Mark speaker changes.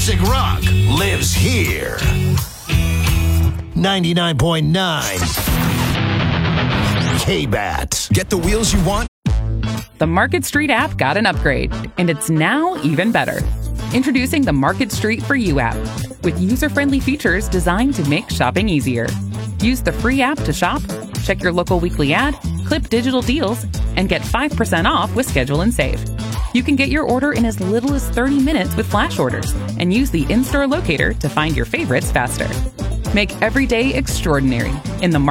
Speaker 1: classic rock lives here. 99.9 K-Bat.
Speaker 2: Get the wheels you want.
Speaker 3: The Market Street app got an upgrade, and it's now even better. Introducing the Market Street For You app, with user-friendly features designed to make shopping easier. Use the free app to shop, check your local weekly ad, clip digital deals, and get 5% off with Schedule and Save. You can get your order in as little as 30 minutes with flash orders, and use the in-store locator to find your favorites faster. Make every day extraordinary in the